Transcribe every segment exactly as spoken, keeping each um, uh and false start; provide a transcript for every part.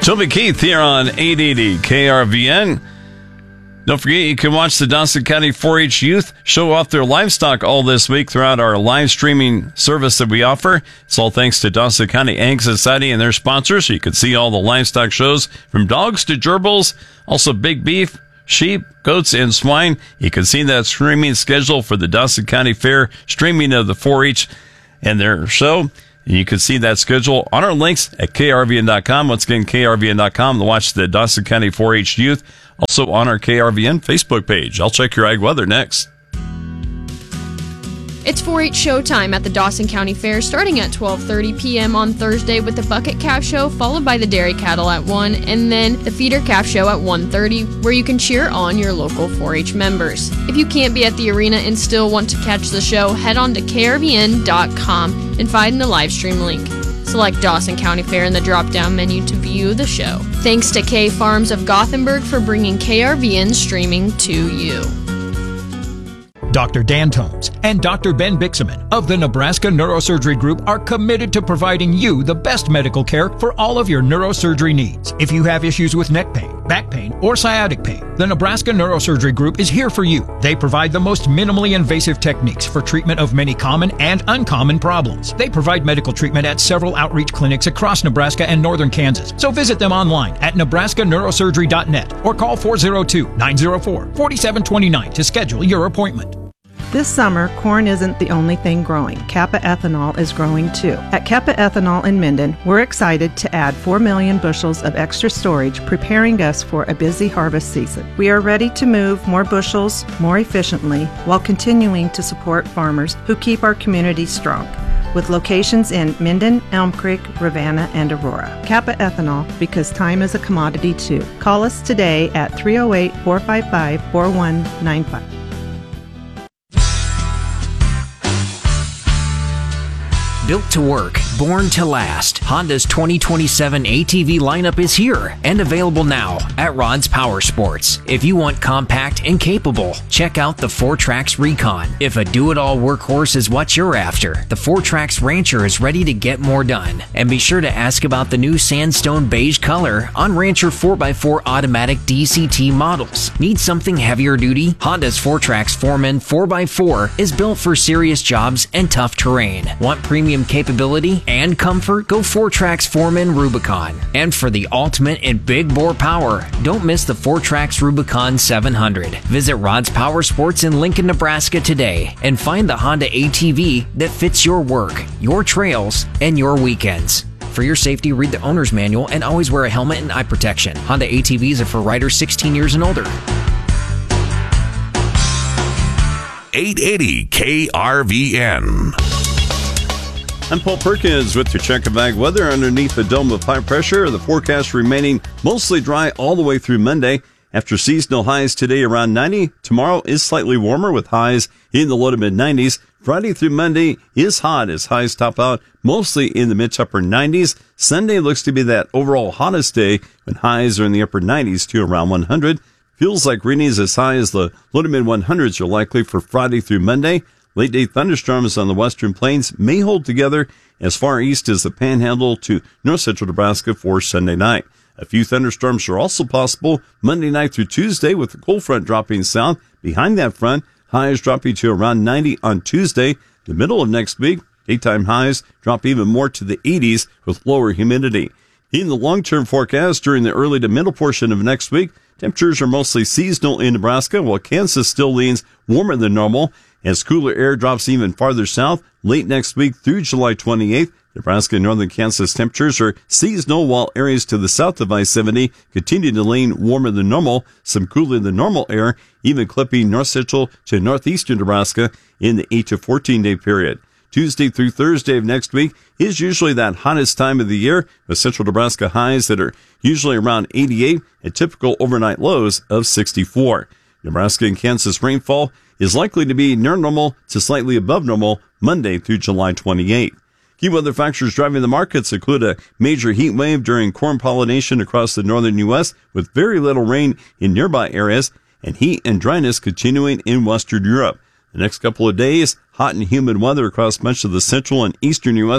Toby Keith here on eight eighty K R V N. Don't forget, you can watch the Dawson County four H Youth show off their livestock all this week throughout our live streaming service that we offer. It's all thanks to Dawson County Ag Society and their sponsors. So you can see all the livestock shows from dogs to gerbils, also big beef, sheep, goats, and swine. You can see that streaming schedule for the Dawson County Fair streaming of the four H and their show. And you can see that schedule on our links at K R V N dot com. Once again, K R V N dot com to watch the Dawson County four H Youth. Also on our K R V N Facebook page. I'll check your ag weather next. It's four H showtime at the Dawson County Fair starting at twelve thirty p.m. on Thursday with the Bucket Calf Show, followed by the Dairy Cattle at one, and then the Feeder Calf Show at one thirty, where you can cheer on your local four H members. If you can't be at the arena and still want to catch the show, head on to K R V N dot com and find the live stream link. Select Dawson County Fair in the drop-down menu to view the show. Thanks to K Farms of Gothenburg for bringing K R V N streaming to you. Doctor Dan Tomes and Doctor Ben Bixaman of the Nebraska Neurosurgery Group are committed to providing you the best medical care for all of your neurosurgery needs. If you have issues with neck pain, back pain, or sciatic pain, the Nebraska Neurosurgery Group is here for you. They provide the most minimally invasive techniques for treatment of many common and uncommon problems. They provide medical treatment at several outreach clinics across Nebraska and northern Kansas. So visit them online at nebraska neurosurgery dot net or call four oh two, nine oh four, four seven two nine to schedule your appointment. This summer, corn isn't the only thing growing. Kappa Ethanol is growing too. At Kappa Ethanol in Minden, we're excited to add four million bushels of extra storage, preparing us for a busy harvest season. We are ready to move more bushels more efficiently while continuing to support farmers who keep our community strong. With locations in Minden, Elm Creek, Ravenna, and Aurora. Kappa Ethanol, because time is a commodity too. Call us today at three oh eight, four five five, four one nine five. Built to work, born to last, Honda's twenty twenty-seven A T V lineup is here and available now at Rod's Power Sports. If you want compact and capable, check out the four Trax Recon. If a do-it-all workhorse is what you're after, the four Trax Rancher is ready to get more done. And be sure to ask about the new sandstone beige color on Rancher four by four automatic D C T models. Need something heavier duty? Honda's four Trax Foreman four by four is built for serious jobs and tough terrain. Want premium capability and comfort? Go four Trax Foreman Rubicon. And for the ultimate in big bore power, don't miss the four Trax Rubicon seven hundred. Visit Rod's Power Sports in Lincoln, Nebraska today and find the Honda A T V that fits your work, your trails, and your weekends. For your safety, read the owner's manual and always wear a helmet and eye protection. Honda A T Vs are for riders sixteen years and older. eight eighty K R V N. I'm Paul Perkins with your check of ag weather underneath the dome of high pressure. The forecast remaining mostly dry all the way through Monday. After seasonal highs today around ninety, tomorrow is slightly warmer with highs in the low to mid nineties. Friday through Monday is hot as highs top out mostly in the mid to upper nineties. Sunday looks to be that overall hottest day when highs are in the upper nineties to around one hundred. Feels like readings as high as the low to mid one hundreds are likely for Friday through Monday. Late day thunderstorms on the western plains may hold together as far east as the Panhandle to north central Nebraska for Sunday night. A few thunderstorms are also possible Monday night through Tuesday with the cold front dropping south. Behind that front, highs dropping to around ninety on Tuesday. The middle of next week, daytime highs drop even more to the eighties with lower humidity. In the long-term forecast during the early to middle portion of next week, temperatures are mostly seasonal in Nebraska while Kansas still leans warmer than normal. As cooler air drops even farther south, late next week through July twenty-eighth, Nebraska and northern Kansas temperatures are seasonal while areas to the south of I seventy continue to lean warmer than normal, some cooler than normal air, even clipping north central to northeastern Nebraska in the eight to fourteen day period. Tuesday through Thursday of next week is usually that hottest time of the year with central Nebraska highs that are usually around eighty-eight and typical overnight lows of sixty-four. Nebraska and Kansas rainfall is likely to be near normal to slightly above normal Monday through July twenty-eighth. Key weather factors driving the markets include a major heat wave during corn pollination across the northern U S with very little rain in nearby areas and heat and dryness continuing in western Europe. The next couple of days, hot and humid weather across much of the central and eastern U S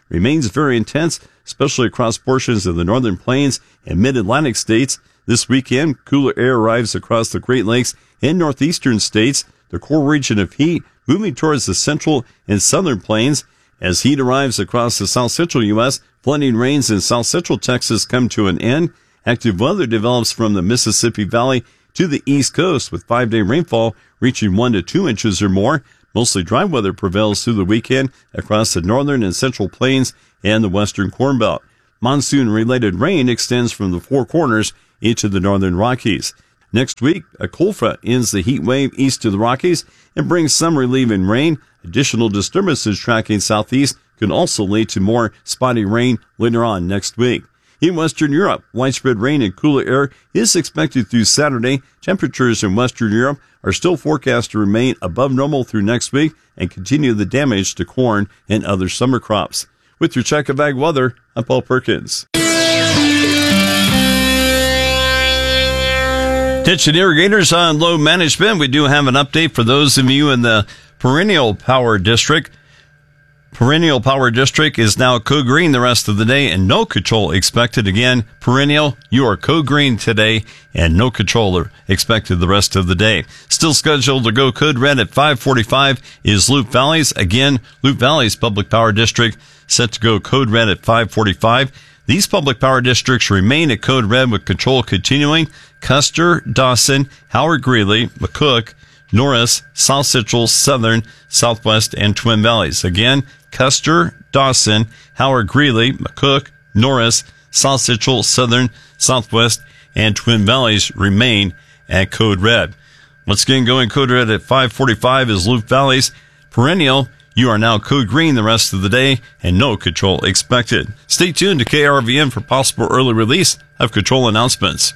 remains very intense, especially across portions of the northern plains and mid-Atlantic states. This weekend, cooler air arrives across the Great Lakes and northeastern states, the core region of heat moving towards the central and southern plains. As heat arrives across the south central U S, flooding rains in south central Texas come to an end. Active weather develops from the Mississippi Valley to the east coast, with five-day rainfall reaching one to two inches or more. Mostly dry weather prevails through the weekend across the northern and central plains and the western Corn Belt. Monsoon-related rain extends from the Four Corners into the northern Rockies. Next week, a cold front ends the heat wave east of the Rockies and brings some relief in rain. Additional disturbances tracking southeast could also lead to more spotty rain later on next week. In Western Europe, widespread rain and cooler air is expected through Saturday. Temperatures in Western Europe are still forecast to remain above normal through next week and continue the damage to corn and other summer crops. With your check of ag weather, I'm Paul Perkins. Attention irrigators on load management. We do have an update for those of you in the Perennial Power District. Perennial Power District is now code green the rest of the day and no control expected. Again, Perennial, you are code green today and no control expected the rest of the day. Still scheduled to go code red at five forty-five is Loup Valleys. Again, Loup Valleys Public Power District set to go code red at five forty-five. These public power districts remain at code red with control continuing. Custer, Dawson, Howard Greeley, McCook, Norris, South Central, Southern, Southwest, and Twin Valleys. Again, Custer, Dawson, Howard Greeley, McCook, Norris, South Central, Southern, Southwest, and Twin Valleys remain at code red. Once again, going code red at five forty-five is Loup Valleys. Perennial, you are now code green the rest of the day and no control expected. Stay tuned to K R V N for possible early release of control announcements.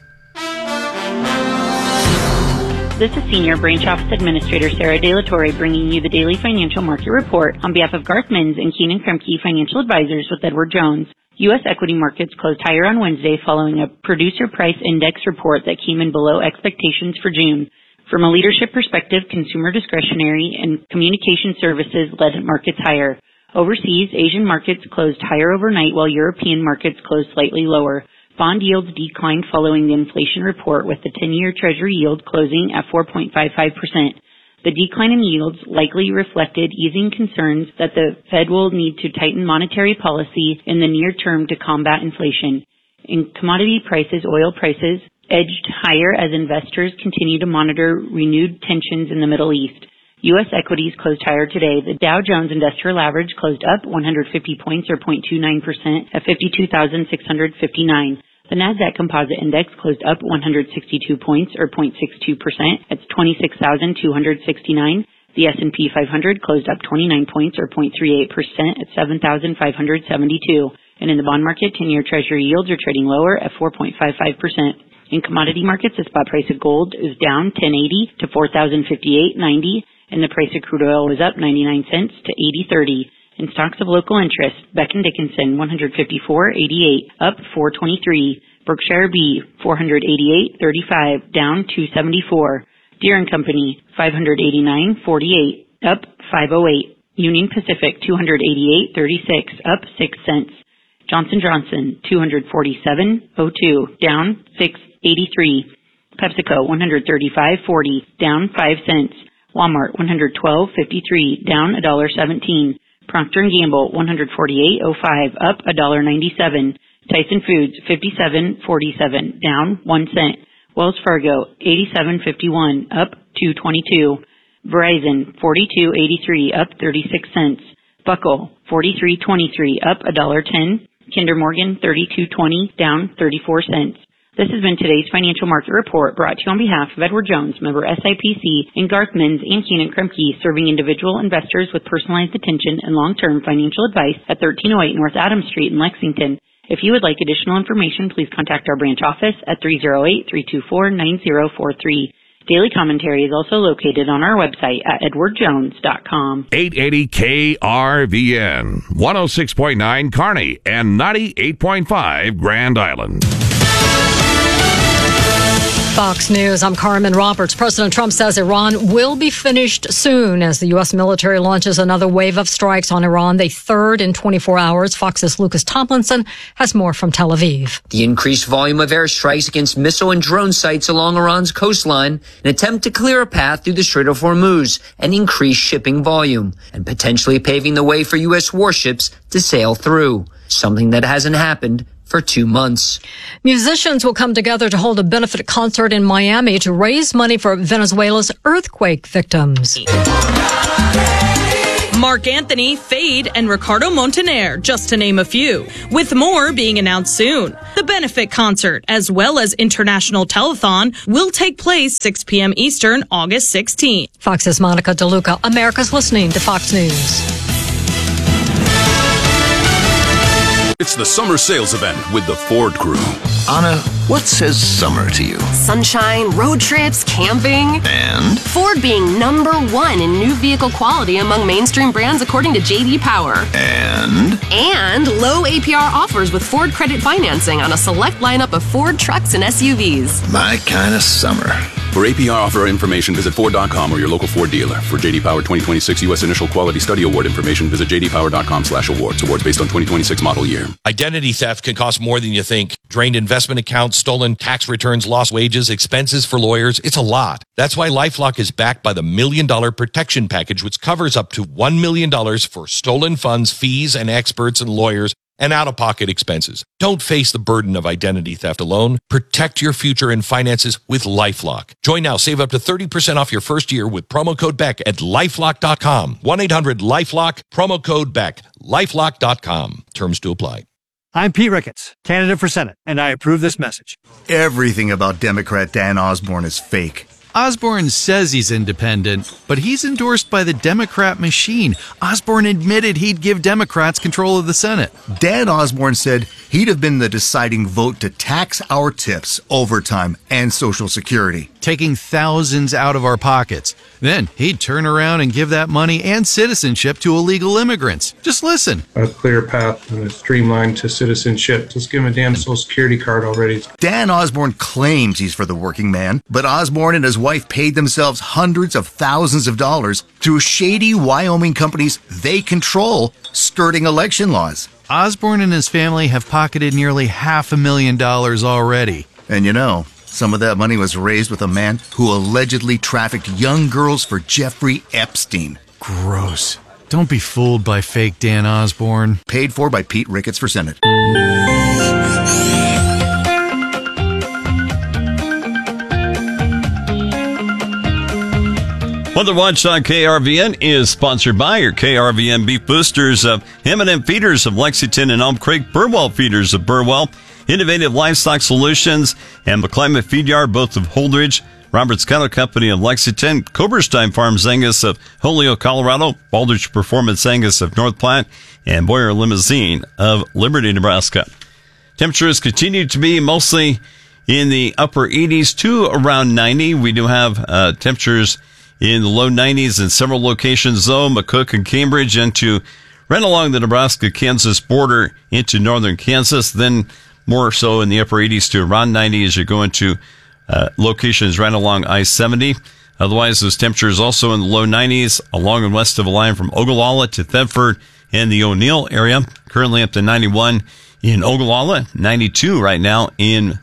This is Senior Branch Office Administrator Sarah De La Torre bringing you the daily financial market report on behalf of Garth Mins and Keenan Kremke Financial Advisors with Edward Jones. U S equity markets closed higher on Wednesday following a producer price index report that came in below expectations for June. From a leadership perspective, consumer discretionary and communication services led markets higher. Overseas, Asian markets closed higher overnight while European markets closed slightly lower. Bond yields declined following the inflation report, with the ten-year Treasury yield closing at four point five five percent. The decline in yields likely reflected easing concerns that the Fed will need to tighten monetary policy in the near term to combat inflation. In commodity prices, oil prices edged higher as investors continue to monitor renewed tensions in the Middle East. U S equities closed higher today. The Dow Jones Industrial Average closed up one hundred fifty points or zero point two nine percent at fifty-two thousand six hundred fifty-nine. The Nasdaq Composite Index closed up one hundred sixty-two points or zero point six two percent at twenty-six thousand two hundred sixty-nine. The S and P five hundred closed up twenty-nine points or zero point three eight percent at seven thousand five hundred seventy-two. And in the bond market, ten-year Treasury yields are trading lower at four point five five percent. In commodity markets, the spot price of gold is down ten eighty to four thousand fifty-eight ninety. And the price of crude oil was up ninety-nine cents to eighty thirty. In stocks of local interest, Becton Dickinson one hundred fifty-four eighty-eight, up four twenty-three. Berkshire B four hundred eighty-eight thirty-five, down two seventy-four. Deere and Company five hundred eighty-nine forty-eight, up five oh eight. Union Pacific two hundred eighty-eight thirty-six, up six cents. Johnson Johnson two hundred forty-seven oh two, down six eighty-three. PepsiCo one hundred thirty-five forty, down five cents. Walmart one hundred twelve fifty-three, down one dollar seventeen. Procter and Gamble one hundred forty-eight oh five, up one dollar ninety-seven. Tyson Foods fifty-seven forty-seven, down one cent. Wells Fargo eighty-seven fifty-one, up two twenty-two. Verizon forty-two eighty-three, up thirty-six cents. Buckle forty-three twenty-three, up one dollar ten. Kinder Morgan thirty-two twenty, down thirty-four cents. This has been today's financial market report brought to you on behalf of Edward Jones, member S I P C, and Garth Mins and Keenan Kremke, serving individual investors with personalized attention and long-term financial advice at thirteen oh eight North Adams Street in Lexington. If you would like additional information, please contact our branch office at three oh eight, three two four, nine oh four three. Daily commentary is also located on our website at edward jones dot com. eight eighty K R V N, one oh six point nine Kearney, and ninety-eight point five Grand Island. Fox News, I'm Carmen Roberts. President Trump says Iran will be finished soon as the U S military launches another wave of strikes on Iran, the third in twenty-four hours. Fox's Lucas Tomlinson has more from Tel Aviv. The increased volume of airstrikes against missile and drone sites along Iran's coastline, an attempt to clear a path through the Strait of Hormuz and increase shipping volume, and potentially paving the way for U S warships to sail through, something that hasn't happened for two months. Musicians will come together to hold a benefit concert in Miami to raise money for Venezuela's earthquake victims. Mark Anthony, Fade, and Ricardo Montaner, just to name a few, with more being announced soon. The benefit concert, as well as International Telethon, will take place six p.m. Eastern, August sixteenth. Fox's Monica DeLuca. America's listening to Fox News. It's the summer sales event with the Ford Crew. Anna, what says summer to you? Sunshine, road trips, camping. And? Ford being number one in new vehicle quality among mainstream brands according to J D Power. And? And low A P R offers with Ford credit financing on a select lineup of Ford trucks and S U Vs. My kind of summer. For A P R offer information, visit Ford dot com or your local Ford dealer. For J D Power twenty twenty-six U S Initial Quality Study Award information, visit J D Power dot com slash awards. Awards based on twenty twenty-six model year. Identity theft can cost more than you think. Drained investment accounts, stolen tax returns, lost wages, expenses for lawyers. It's a lot. That's why LifeLock is backed by the Million Dollar Protection Package, which covers up to one million dollars for stolen funds, fees, and experts and lawyers, and out-of-pocket expenses. Don't face the burden of identity theft alone. Protect your future and finances with LifeLock. Join now. Save up to thirty percent off your first year with promo code Beck at LifeLock dot com. one eight hundred LifeLock, promo code Beck. LifeLock dot com. Terms to apply. I'm Pete Ricketts, candidate for Senate, and I approve this message. Everything about Democrat Dan Osborne is fake. Osborne says he's independent, but he's endorsed by the Democrat machine. Osborne admitted he'd give Democrats control of the Senate. Dan Osborne said he'd have been the deciding vote to tax our tips, overtime, and Social Security, taking thousands out of our pockets. Then he'd turn around and give that money and citizenship to illegal immigrants. Just listen. A clear path and a streamline to citizenship. Just give him a damn Social Security card already. Dan Osborne claims he's for the working man, but Osborne and his wife paid themselves hundreds of thousands of dollars through shady Wyoming companies they control, skirting election laws. Osborne and his family have pocketed nearly half a million dollars already. And you know, some of that money was raised with a man who allegedly trafficked young girls for Jeffrey Epstein. Gross. Don't be fooled by fake Dan Osborne. Paid for by Pete Ricketts for Senate. Weather Watch on K R V N is sponsored by your K R V N beef boosters of M and M Feeders of Lexington and Elm Creek, Burwell Feeders of Burwell, Innovative Livestock Solutions, and McClimate Feed Yard, both of Holdridge, Roberts Cattle Company of Lexington, Coberstein Farms Angus of Holyoke, Colorado, Baldrige Performance Angus of North Platte, and Boyer Limousine of Liberty, Nebraska. Temperatures continue to be mostly in the upper eighties to around ninety. We do have uh, temperatures in the low nineties in several locations, though. McCook and Cambridge into right along the Nebraska-Kansas border into northern Kansas, then more so in the upper eighties to around ninety as you go into uh, locations right along I seventy. Otherwise, those temperatures also in the low nineties along and west of the line from Ogallala to Thedford and the O'Neill area. Currently up to ninety-one in Ogallala, ninety-two right now in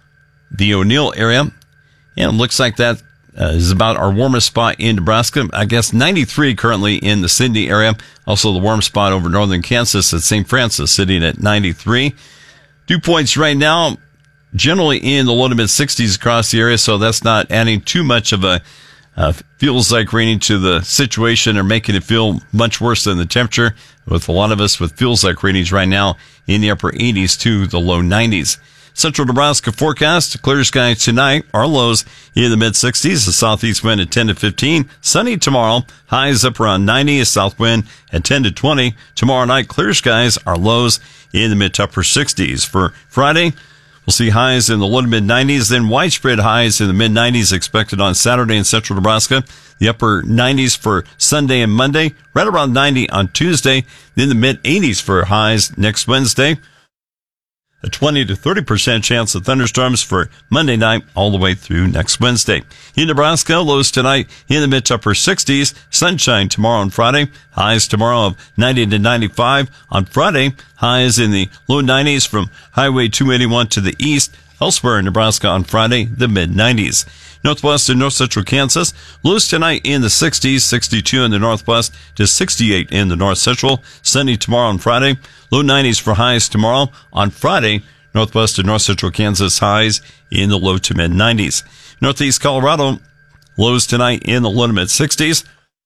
the O'Neill area. And it looks like that Uh, is about our warmest spot in Nebraska. I guess ninety-three currently in the Sidney area. Also the warm spot over northern Kansas at Saint Francis sitting at ninety-three. Dew points right now generally in the low to mid sixties across the area, so that's not adding too much of a uh, feels like raining to the situation or making it feel much worse than the temperature. With a lot of us with feels like rainings right now in the upper eighties to the low nineties. Central Nebraska forecast, clear sky tonight. Our lows in the mid sixties, a southeast wind at ten to fifteen. Sunny tomorrow, highs up around ninety, a south wind at ten to twenty. Tomorrow night, clear skies, our lows in the mid to upper sixties. For Friday, we'll see highs in the low to mid nineties, then widespread highs in the mid nineties expected on Saturday in central Nebraska. The upper nineties for Sunday and Monday, right around ninety on Tuesday, then the mid eighties for highs next Wednesday. A twenty to thirty percent chance of thunderstorms for Monday night all the way through next Wednesday. In Nebraska, lows tonight in the mid to upper sixties. Sunshine tomorrow and Friday. Highs tomorrow of ninety to ninety-five. On Friday, highs in the low nineties from Highway two eighty-one to the east. Elsewhere in Nebraska on Friday, the mid nineties. Northwest and north central Kansas, lows tonight in the sixties, sixty-two in the northwest to sixty-eight in the north central. Sunny tomorrow and Friday, low nineties for highs tomorrow. On Friday, northwest and north central Kansas highs in the low to mid nineties. Northeast Colorado, lows tonight in the low to mid sixties.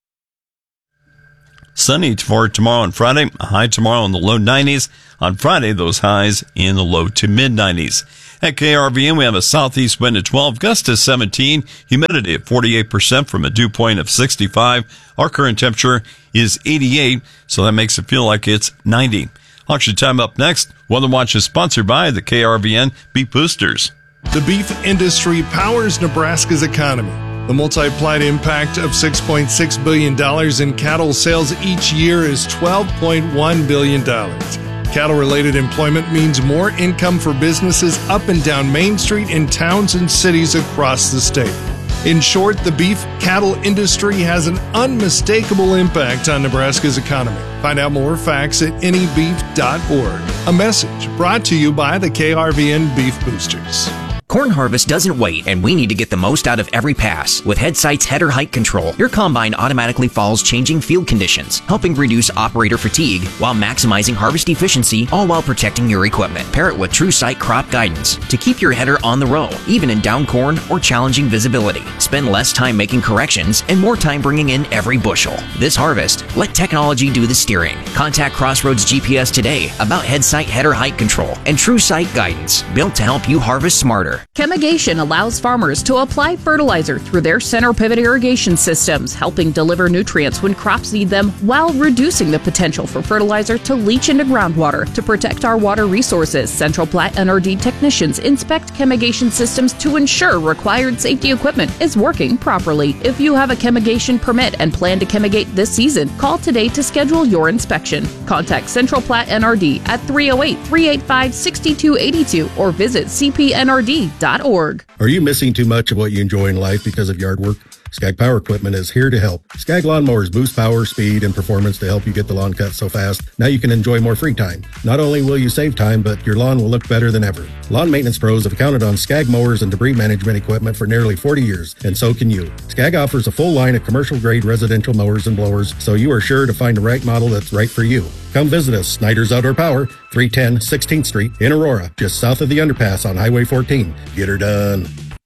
Sunny for tomorrow and Friday, a high tomorrow in the low nineties. On Friday, those highs in the low to mid nineties. At K R V N, we have a southeast wind at twelve, gust to seventeen, humidity at forty-eight percent from a dew point of sixty-five. Our current temperature is eighty-eight, so that makes it feel like it's ninety. Auction time up next. Weather Watch is sponsored by the K R V N Beef Boosters. The beef industry powers Nebraska's economy. The multiplied impact of six point six billion dollars in cattle sales each year is twelve point one billion dollars. Cattle-related employment means more income for businesses up and down Main Street in towns and cities across the state. In short, the beef cattle industry has an unmistakable impact on Nebraska's economy. Find out more facts at any beef dot org. A message brought to you by the K R V N Beef Boosters. Corn harvest doesn't wait, and we need to get the most out of every pass. With HeadSight's header height control, your combine automatically follows changing field conditions, helping reduce operator fatigue while maximizing harvest efficiency, all while protecting your equipment. Pair it with TrueSight crop guidance to keep your header on the row, even in down corn or challenging visibility. Spend less time making corrections and more time bringing in every bushel. This harvest, let technology do the steering. Contact Crossroads G P S today about HeadSight header height control and TrueSight guidance, built to help you harvest smarter. Chemigation allows farmers to apply fertilizer through their center pivot irrigation systems, helping deliver nutrients when crops need them while reducing the potential for fertilizer to leach into groundwater. To protect our water resources, Central Platte N R D technicians inspect chemigation systems to ensure required safety equipment is working properly. If you have a chemigation permit and plan to chemigate this season, call today to schedule your inspection. Contact Central Platte N R D at three oh eight, three eight five, six two eight two or visit c p n r d dot org. Are you missing too much of what you enjoy in life because of yard work? Skag Power Equipment is here to help. Skag lawnmowers boost power, speed, and performance to help you get the lawn cut so fast. Now you can enjoy more free time. Not only will you save time, but your lawn will look better than ever. Lawn maintenance pros have counted on Skag mowers and debris management equipment for nearly forty years, and so can you. Skag offers a full line of commercial-grade residential mowers and blowers, so you are sure to find the right model that's right for you. Come visit us, Snyder's Outdoor Power, three ten sixteenth Street in Aurora, just south of the underpass on Highway fourteen. Get her done.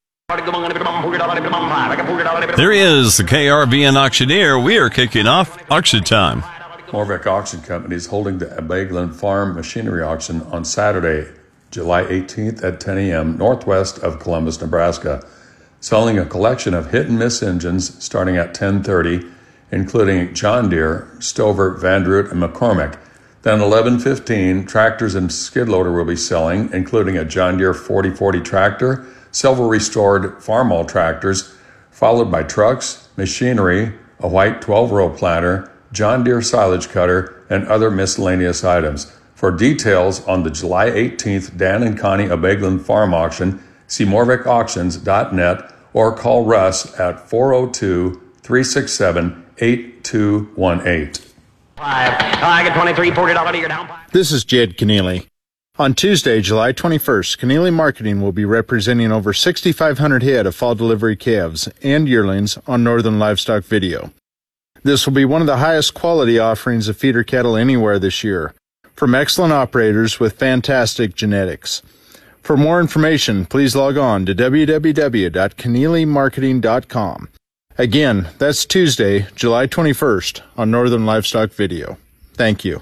There he is, the K R V N auctioneer. We are kicking off auction time. Morvec Auction Company is holding the Abeglin Farm Machinery Auction on Saturday, July eighteenth at ten a.m. northwest of Columbus, Nebraska, selling a collection of hit-and-miss engines starting at ten thirty, including John Deere, Stover, Vandroot, and McCormick. Then eleven fifteen, tractors and skid loader will be selling, including a John Deere forty forty tractor, several restored farm-all tractors, followed by trucks, machinery, a white twelve-row planter, John Deere silage cutter, and other miscellaneous items. For details on the July eighteenth Dan and Connie Abeglin Farm Auction, see morvec auctions dot net or call Russ at four oh two, three six seven, eight two one eight. I get twenty-three, forty dollars a year down. This is Jed Keneally. On Tuesday, July twenty-first, Keneally Marketing will be representing over sixty-five hundred head of fall delivery calves and yearlings on Northern Livestock Video. This will be one of the highest quality offerings of feeder cattle anywhere this year, from excellent operators with fantastic genetics. For more information, please log on to w w w dot keneally marketing dot com. Again, that's Tuesday, July twenty-first on Northern Livestock Video. Thank you.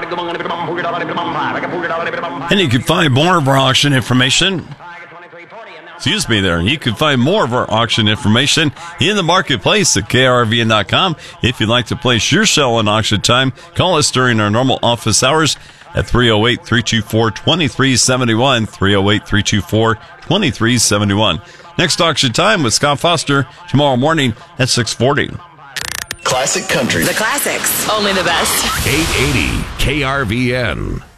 And you can find more of our auction information. Excuse me there. You can find more of our auction information in the marketplace at K R V N dot com. If you'd like to place your sale on auction time, call us during our normal office hours at three oh eight, three two four, two three seven one, three oh eight, three two four, two three seven one. Next auction time with Scott Foster tomorrow morning at six forty. Classic country. The classics. Only the best. eight eighty K R V N.